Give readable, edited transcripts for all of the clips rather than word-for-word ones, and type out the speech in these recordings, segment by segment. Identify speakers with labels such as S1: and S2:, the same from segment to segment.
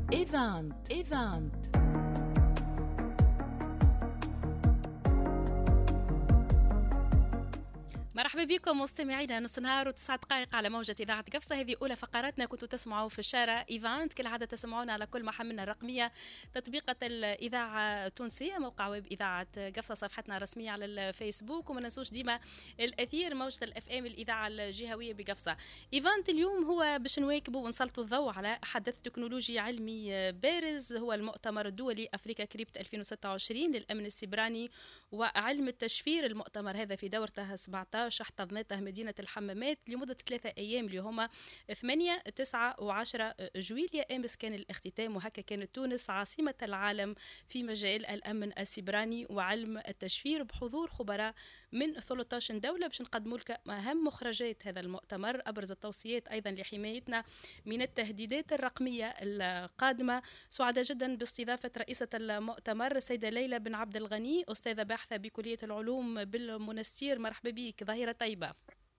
S1: إيفانت. مرحبا بكم مستمعينا نص نهار و9 دقائق على موجة إذاعة قفصة. هذه أولى فقراتنا كنتوا تسمعوا في الشارع إيفانت، كالعادة تسمعونا على كل محملنا الرقمية، تطبيقة الإذاعة التونسية، موقع ويب إذاعة قفصة، صفحتنا الرسمية على الفيسبوك، وما ننسوش ديما الأثير موجة الأف ام الإذاعة الجهوية بقفصة. إيفانت اليوم هو باش نواكبوا ونسلطوا الضوء على حدث تكنولوجي علمي بارز، هو المؤتمر الدولي أفريكا كريبت 2026 للأمن السيبراني وعلم التشفير. المؤتمر هذا في دورته 17 احتضنته مدينة الحمامات لمدة 3 أيام اللي هما 8 9 و10 جويليا. أمس كان الاختتام، وهكا كانت تونس عاصمة العالم في مجال الأمن السيبراني وعلم التشفير بحضور خبراء من 13 دولة باش نقدموا لك أهم مخرجات هذا المؤتمر، أبرز التوصيات أيضا لحمايتنا من التهديدات الرقمية القادمة. سعداء جدا باستضافة رئيسة المؤتمر السيدة ليلى بن عبد الغني، أستاذة باحثة بكلية العلوم بالمنستير. مرحبا بك، ظهيرة طيبة.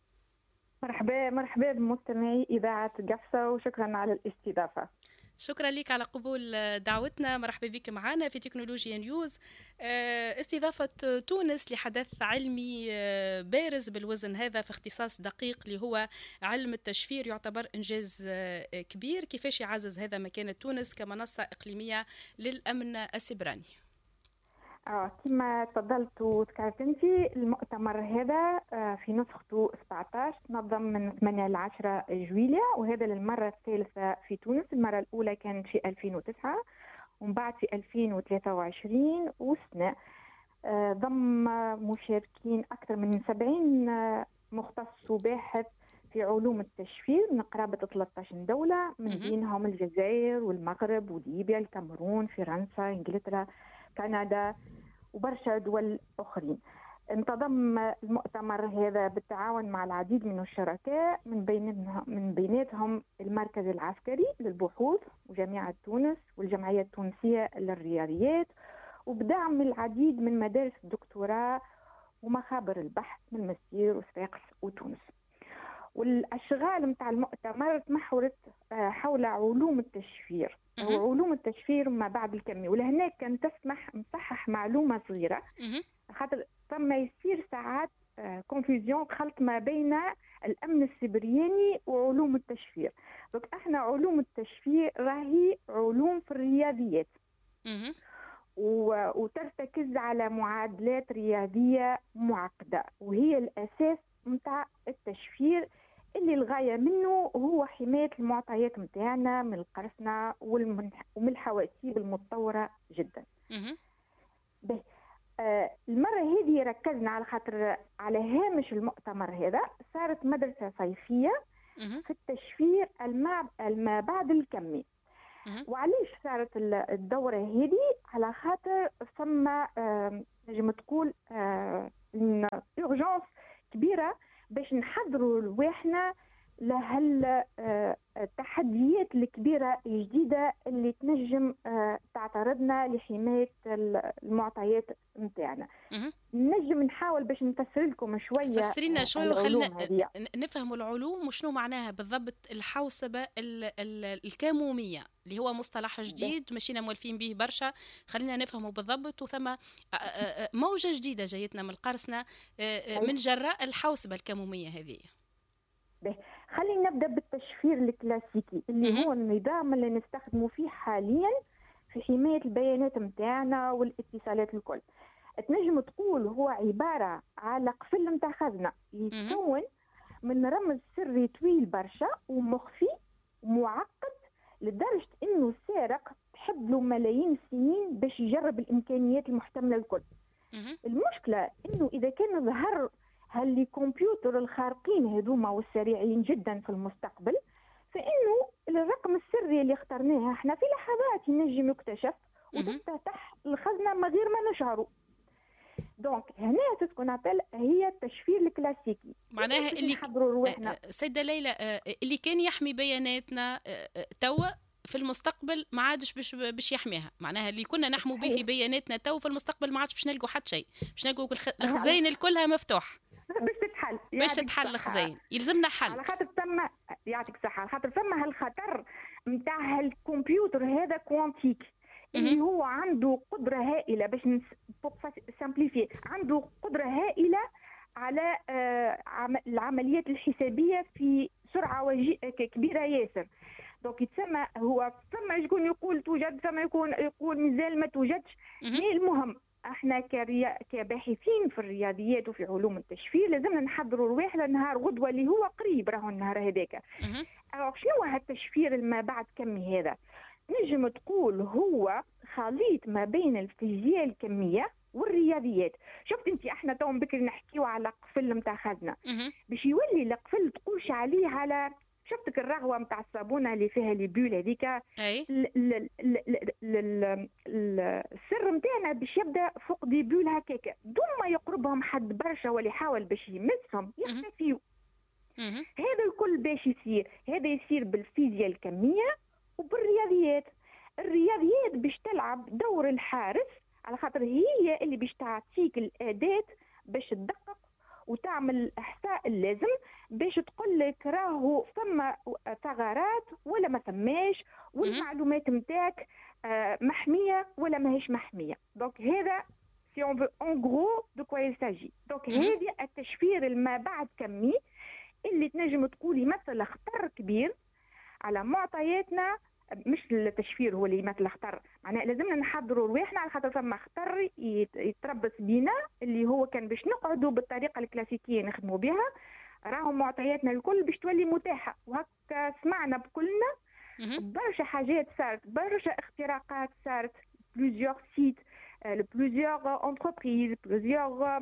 S2: مرحبا بمستمعي إذاعة قفصة، وشكرا على الاستضافة.
S1: شكرا لك على قبول دعوتنا. مرحبا بك معنا في تكنولوجيا نيوز. استضافة تونس لحدث علمي بارز بالوزن هذا في اختصاص دقيق اللي هو علم التشفير يعتبر إنجاز كبير. كيفاش يعزز هذا مكانة تونس كمنصة إقليمية للأمن السيبراني؟
S2: كما تفضلت وذكرت انت، المؤتمر هذا في نسخته 17 تنظم من 8 ل 10 جويليا، وهذا للمرة الثالثة في تونس. المرة الأولى كانت في 2009 ومن بعد في 2023 والسنة. ضم مشاركين أكثر من 70 مختص وباحث في علوم التشفير من قرابة 13 دولة، من بينهم الجزائر والمغرب وليبيا، الكاميرون، فرنسا، إنجلترا، كندا وبرشا دول أخرين. انتظم المؤتمر هذا بالتعاون مع العديد من الشركاء، من بيناتهم المركز العسكري للبحوث وجامعة تونس والجمعية التونسية للرياضيات، وبدعم العديد من مدارس الدكتوراه ومخابر البحث من المسير وصفاقس وتونس. والأشغال متاع المؤتمر تمحورت حول علوم التشفير وعلوم التشفير ما بعد الكمي. ولهناك كان تسمح نصحح معلومة صغيرة، خاطر ثم يصير ساعات كونفوزيون، خلط ما بين الأمن السيبراني وعلوم التشفير. دونك احنا علوم التشفير راهي علوم في الرياضيات وترتكز على معادلات رياضية معقدة، وهي الأساس متاع التشفير اللي الغاية منه هو حماية المعطيات متاعنا من القرصنة ومن الحواسيب المتطورة جدا. المرة هذه ركزنا على خاطر على هامش المؤتمر هذا صارت مدرسة صيفية في التشفير ما بعد الكمي. وعليش صارت الدورة هذه؟ على خاطر ثم نجم تقول urgence كبيرة باش نحضروا رواحنا التحديات الكبيرة الجديدة اللي تنجم تعترضنا لحماية المعطيات متاعنا. نجم نحاول باش نفسر لكم شوية،
S1: فسرينا شوية وخلنا نفهم العلوم وشنو معناها بالضبط. الحوسبة الكمومية اللي هو مصطلح جديد مشينا مولفين به برشا، خلينا نفهمه بالضبط. وثم موجة جديدة جايتنا من القرصنة من جراء الحوسبة الكمومية هذه.
S2: خلينا نبدأ بالتشفير الكلاسيكي اللي هو النظام اللي نستخدمه فيه حاليا في حماية البيانات متاعنا والاتصالات الكل. تنجم تقول هو عبارة على قفل متاع خزنة يتكون من رمز سري طويل برشا ومخفي ومعقد لدرجة انه السارق تحب له ملايين السنين باش يجرب الامكانيات المحتملة الكل. المشكلة انه اذا كان ظهر هاللي كمبيوتر الخارقين هذوما والسريعين جدا في المستقبل، فإنه الرقم السري اللي اخترناه احنا في لحظات ينجم يكتشف وتفتح الخزنة من غير ما نشعروا. دونك هنا تكون عطل هي التشفير الكلاسيكي.
S1: معناها اللي سيدة ليلى اللي كان يحمي بياناتنا توا في المستقبل ما عادش باش يحميها. معناها اللي كنا نحمو به في بياناتنا تو في المستقبل ما عادش باش نلقوا حتى شيء، باش نلقوا الخزين الكلها مفتوح باش تتحل الخزين. يلزمنا حل
S2: على خاطر ثم يعطيك صحة، على خاطر ثم هالخطر نتاع الكمبيوتر هذا كوانتيك اللي هو عنده قدرة هائلة باش سامبليفي، عنده قدرة هائلة على العمليات الحسابية في سرعة كبيرة ياسر. دونك يتسمى هو ثم شكون يقول توجد، ثم يقول مازال ما توجدش. المهم احنا كباحثين في الرياضيات وفي علوم التشفير لازمنا نحضروا رواحنا نهار غدوة اللي هو قريب، راهو النهار هذاك. شنو هالتشفير الما بعد كمي هذا؟ نجم تقول هو خليط ما بين الفيزياء الكمية والرياضيات. شفت انت احنا تو بكري نحكيو على قفل نتاع خزنة، باش يولي القفل تقولش عليه على شفتك الرغوه نتاع الصابونه اللي فيها لي بول هذيك. السر نتاعنا باش يبدا فوق دي بول هكاك، دون ما يقربهم حد برشا ولا يحاول باش يمسهم يختفيوا. هذا الكل باش يصير، هذا يصير بالفيزياء الكميه وبالرياضيات. الرياضيات باش تلعب دور الحارس، على خاطر هي اللي باش تعطيك الاداه باش تدقق وتعمل الاحصاء اللازم باش تقول لك راهو ثم ثغرات ولا ما ثماش، والمعلومات نتاعك محميه ولا ماهيش محميه. دونك هذا سي اون فو اون غرو دو كوا يساجي. دونك هذه التشفير الما بعد كمي اللي تنجم تقولي مثل خطر كبير على معطياتنا. مش التشفير هو اللي يمثل خطر، معناها لازمنا نحضروا رواحنا على خاطر فما خطر يتربص بينا اللي هو كان باش نقعدوا بالطريقه الكلاسيكيه نخدموا بها. راهو معطياتنا الكل باش تولي متاحه، وهكا سمعنا بكلنا برشا حاجات صارت، برشا اختراقات صارت، بلوزيور سيت، بلوزيور انتربريز، بلوزيور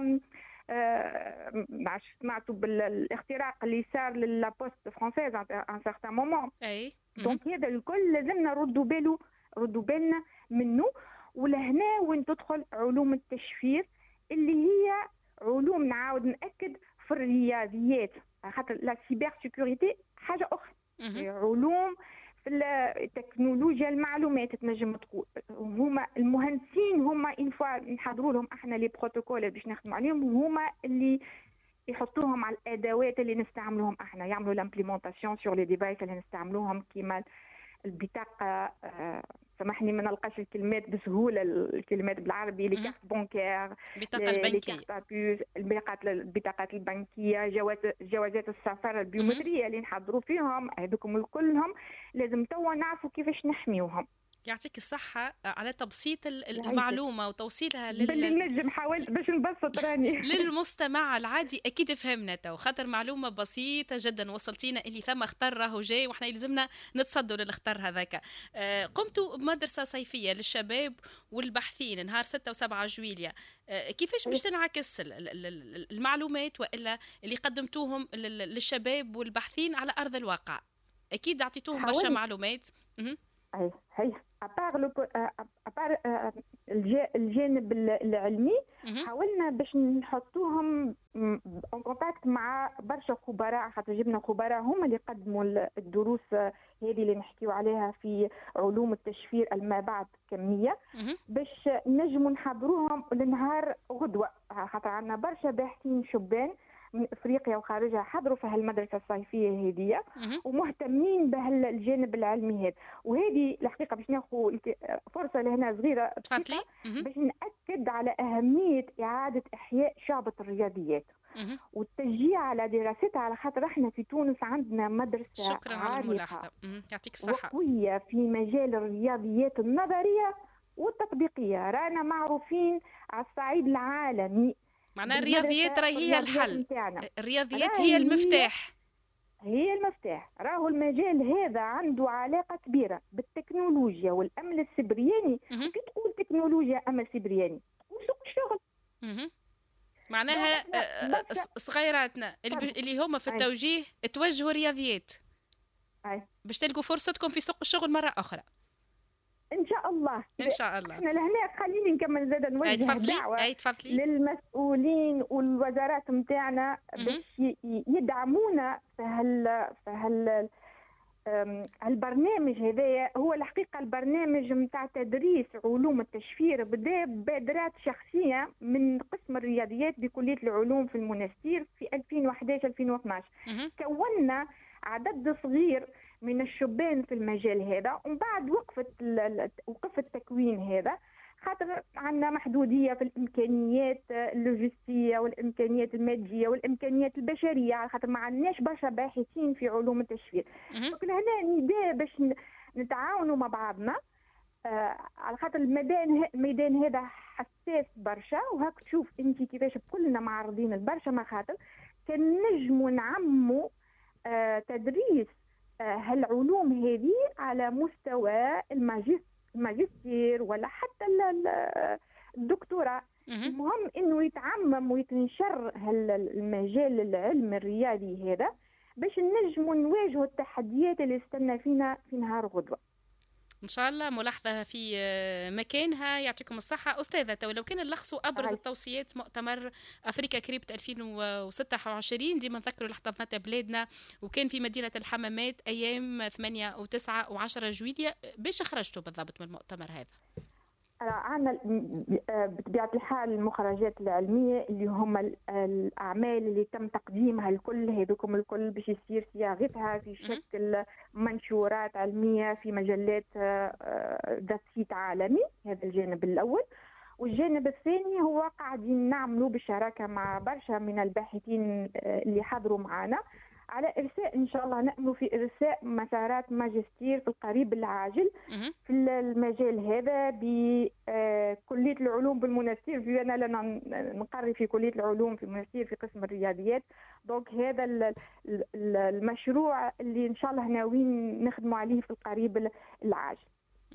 S2: سمعتوا بالاختراق اللي صار للبوست فرانسيز ان سارتان مومون. دونك هذا الكل لازمنا ردوا بالنا منه. ولهنا وين تدخل علوم التشفير اللي هي علوم، نعاود نأكد، في الرياضيات، خاطر لا سيبر سيكوريتي حاجة أخرى. علوم في تكنولوجيا المعلومات تنجم تقول. هما المهندسين هما انفوا نحضروا لهم احنا لي بروتوكول باش نخدموا عليهم، هما اللي يحطوهم على الادوات اللي نستعملوهم احنا، يعملوا لامبليمونطاسيون سور لي ديفايس اللي نستعملوهم كيما البطاقه. سامحني ما نلقاش الكلمات بسهوله، الكلمات بالعربي، لي كارت بانكير،
S1: البطاقه البنكيه،
S2: البطاقات البنكيه، جوازات السفر البيومتريه اللي نحضروا فيهم. هذوكم كلهم لازم توا نعرفوا كيفاش نحميوهم.
S1: يعطيك الصحة على تبسيط المعلومة وتوصيلها
S2: باللي نجم حاولت باش نبسط راني
S1: للمستمع العادي. أكيد فهمنا تو، خاطر معلومة بسيطة جدا وصلتينا اللي ثم اختار راهو جاي وإحنا يلزمنا نتصدوا للاختار هذاك. قمتوا بمدرسة صيفية للشباب والباحثين نهار 6 و7 جويلية. كيفاش باش تنعكس المعلومات وإلا اللي قدمتوهم للشباب والباحثين على أرض الواقع؟ أكيد أعطيتوهم برشا معلومات.
S2: هي أبار الجانب العلمي حاولنا باش نحطوهم ان كونتاكت مع برشا خبراء، خاطر جبنا خبراء هما اللي قدموا الدروس هذه اللي نحكيو عليها في علوم التشفير الما بعد كمية، باش نجموا نحضروهم لنهار غدوة، خاطر عندنا برشا باحثين شبان من افريقيا وخارجها حضروا في هالمدرسه الصيفيه هذه ومهتمين بهالجانب العلمي هذا. وهذه الحقيقه باش ناخذ فرصه لهنا صغيره باش ناكد على اهميه اعاده احياء شعبه الرياضيات والتشجيع على دراستها، على خاطر احنا في تونس عندنا مدرسه
S1: شكرا على الملاحظه، يعطيك الصحه،
S2: وقويه في مجال الرياضيات النظريه والتطبيقيه. رانا معروفين على الصعيد العالمي،
S1: معناها الرياضيات راهي هي الحل، الرياضيات هي المفتاح،
S2: هي المفتاح. راهو المجال هذا عنده علاقة كبيرة بالتكنولوجيا والأمن السبرياني. كي تقول تكنولوجيا أمن سبرياني تقول سوق الشغل.
S1: معناها صغيراتنا اللي هم في التوجيه توجهوا رياضيات باش تلقوا فرصتكم في سوق الشغل مرة أخرى
S2: ان شاء الله.
S1: ان شاء الله.
S2: احنا لهنا خليني نكمل زاد نوجه دعوه للمسؤولين والوزارات نتاعنا باش يدعمونا في هالبرنامج هذايا. هو الحقيقه البرنامج نتاع تدريس علوم التشفير بدا بادرات شخصيه من قسم الرياضيات بكليه العلوم في المنستير في 2011 2012. كونا عدد صغير من الشبان في المجال هذا، ومن بعد وقف التكوين هذا، خاطر عندنا محدودية في الإمكانيات اللوجستية والإمكانيات المادية والإمكانيات البشرية، على خاطر ما عندناش برشا باحثين في علوم التشفير. لكن هنا نداء باش نتعاونوا مع بعضنا، على خاطر الميدان هذا حساس برشا، وهاك تشوف انت كيفاش كلنا معرضين لبرشا مخاطر. كان نجموا نعموا تدريس هالعلوم هذه على مستوى الماجستير ولا حتى الدكتوراه. المهم انه يتعمم ويتنشر المجال العلم الرياضي هذا باش نجموا نواجهوا التحديات اللي استنى فينا في نهار غدوه.
S1: ان شاء الله ملاحظه في مكانها. يعطيكم الصحه استاذه. ولو كان نلخصوا ابرز التوصيات مؤتمر افريكا كريبت 2026، ديما نذكروا احتضنتها بلادنا، وكان في مدينه الحمامات ايام 8 و9 و10 جويلية. باش خرجتوا بالضبط من المؤتمر هذا؟
S2: عندنا بطبيعة الحال المخرجات العلمية اللي هم الأعمال اللي تم تقديمها الكل، هذوكم الكل باش يصير صياغتها في شكل منشورات علمية في مجلات ذات صيت عالمي. هذا الجانب الأول. والجانب الثاني هو قاعدين نعملوا بالشراكة مع برشا من الباحثين اللي حضروا معنا على إرساء إن شاء الله، نأمل في إرساء مسارات ماجستير في القريب العاجل في المجال هذا بكلية العلوم بالمنستير، في أنا لنا نقري في كلية العلوم في المنستير في قسم الرياضيات. دونك هذا المشروع اللي إن شاء الله ناويين نخدموا عليه في القريب العاجل.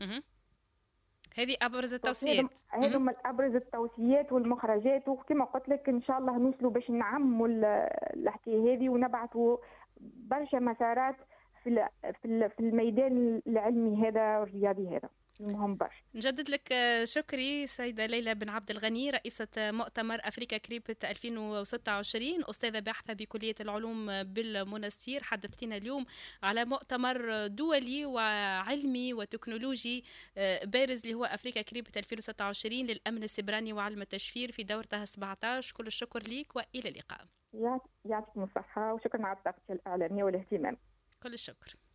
S1: هذه ابرز التوصيات.
S2: هذو من ابرز التوصيات والمخرجات، وكما قلت لك ان شاء الله نوصلوا باش نعموا الحكايه هذه ونبعثوا برشا مسارات في الميدان العلمي هذا والرياضي هذا المهم برشا.
S1: نجدد لك شكري سيدة ليلى بن عبد الغني، رئيسة مؤتمر أفريكا كريبت 2026، أستاذة باحثة بكلية العلوم بالمنستير. حدثتنا اليوم على مؤتمر دولي وعلمي وتكنولوجي بارز اللي هو أفريكا كريبت 2026 للأمن السبراني وعلم التشفير في دورتها 17. كل الشكر ليك وإلى اللقاء.
S2: يعطيكم الصحة وشكرا على التغطية الإعلامية والاهتمام.
S1: كل الشكر.